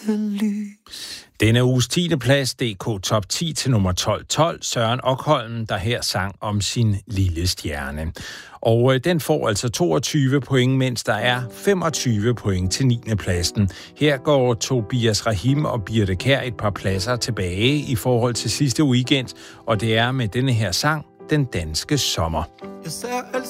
Denne uges 10. plads, DK Top 10 til nummer 1212, Søren Okholm, der her sang om sin lille stjerne. Og den får altså 22 point, mens der er 25 point til 9. pladsen. Her går Tobias Rahim og Birte Kjær et par pladser tilbage i forhold til sidste weekend, og det er med denne her sang, Den danske sommer.